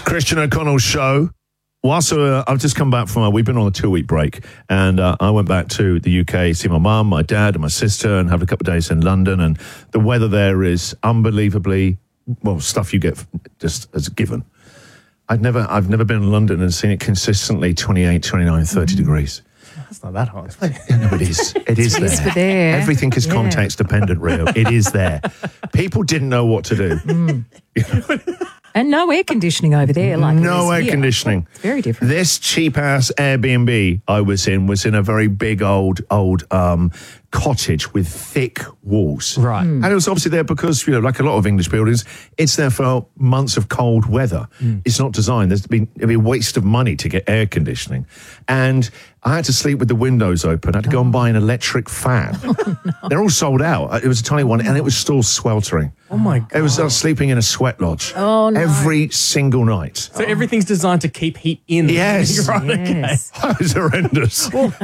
Christian O'Connell Show. Whilst I've just come back from we've been on a 2-week break, and I went back to the UK, see my mum, my dad, and my sister, and have a couple of days in London. And the weather there is unbelievably stuff you get just as a given. I've never been in London and seen it consistently 28, 29, 30 degrees. That's not that hot. No, it is. It is there. Everything is context dependent, Rio. It is there. People didn't know what to do. And no air conditioning over there. No air conditioning. It's very different. This cheap-ass Airbnb I was in a very big old cottage with thick walls. Right. And it was obviously there because, like a lot of English buildings, it's there for months of cold weather. It's not designed. It'd be a waste of money to get air conditioning. And I had to sleep with the windows open. I had to go and buy an electric fan. They're all sold out. It was a tiny one, and it was still sweltering. Oh, my God. It was sleeping in a sweat lodge. Oh, no. Every single night. So everything's designed to keep heat in. Yes. Right, okay. Yes. It was horrendous.